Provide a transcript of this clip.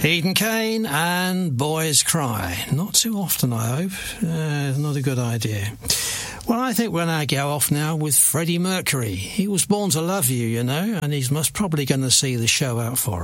Eden Kane and Boys Cry. Not too often, I hope. Not a good idea. Well, I think we're going to go off now with Freddie Mercury. He was born to love you, you know, and he's most probably going to see the show out for us.